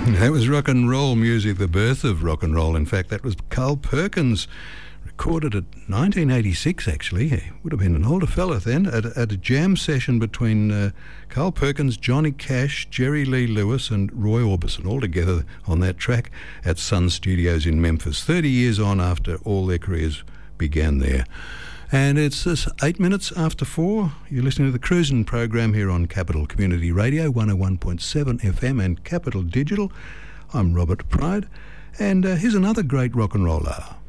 That was rock and roll music, the birth of rock and roll. In fact, that was Carl Perkins, recorded at 1986, actually. He would have been an older fella then, at a jam session between Carl Perkins, Johnny Cash, Jerry Lee Lewis and Roy Orbison, all together on that track at Sun Studios in Memphis, 30 years on after all their careers began there. And it's 8 minutes after 4. You're listening to the Cruisin' program here on Capital Community Radio, 101.7 FM and Capital Digital. I'm Robert Pride, and here's another great rock and roll hour.